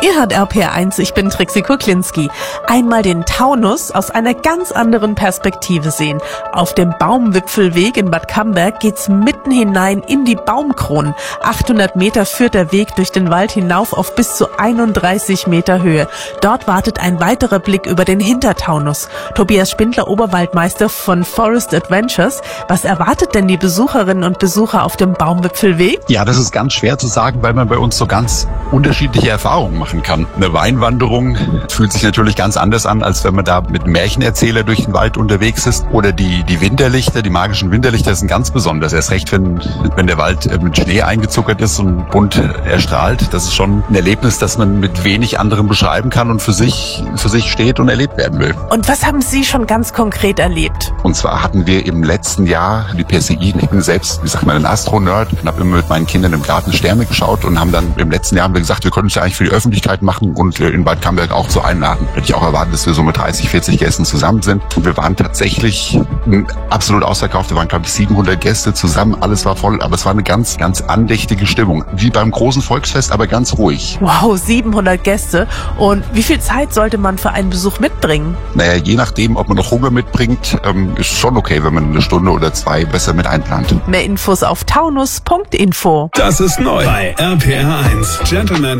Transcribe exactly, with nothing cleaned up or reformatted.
Ihr hört R P R eins, ich bin Trixie Kuklinski. Einmal den Taunus aus einer ganz anderen Perspektive sehen. Auf dem Baumwipfelweg in Bad Camberg geht's mitten hinein in die Baumkronen. achthundert Meter führt der Weg durch den Wald hinauf auf bis zu einunddreißig Meter Höhe. Dort wartet ein weiterer Blick über den Hintertaunus. Tobias Spindler, Oberwaldmeister von Forest Adventures. Was erwartet denn die Besucherinnen und Besucher auf dem Baumwipfelweg? Ja, das ist ganz schwer zu sagen, weil man bei uns so ganz unterschiedliche Erfahrungen machen kann. Eine Weinwanderung fühlt sich natürlich ganz anders an, als wenn man da mit einem Märchenerzähler durch den Wald unterwegs ist. Oder die, die Winterlichter, die magischen Winterlichter sind ganz besonders. Erst recht, wenn, wenn der Wald mit Schnee eingezuckert ist und bunt erstrahlt. Das ist schon ein Erlebnis, das man mit wenig anderem beschreiben kann und für sich, für sich steht und erlebt werden will. Und was haben Sie schon ganz konkret erlebt? Und zwar hatten wir im letzten Jahr die Perseiden. Ich bin selbst, wie sagt man, ein Astronerd und habe immer mit meinen Kindern im Garten Sterne geschaut und haben dann im letzten Jahr haben wir gesagt, wir können es ja eigentlich für die Öffentlichkeit machen und in Bad Camberg auch so einladen. Hätte ich auch erwartet, dass wir so mit dreißig, vierzig Gästen zusammen sind. Und wir waren tatsächlich absolut ausverkauft. Wir waren, glaube ich, siebenhundert Gäste zusammen. Alles war voll, aber es war eine ganz, ganz andächtige Stimmung. Wie beim großen Volksfest, aber ganz ruhig. Wow, siebenhundert Gäste. Und wie viel Zeit sollte man für einen Besuch mitbringen? Naja, je nachdem, ob man noch Hunger mitbringt, ähm, ist schon okay, wenn man eine Stunde oder zwei besser mit einplant. Mehr Infos auf taunus punkt info. Das ist neu bei R P R eins. Gentlemen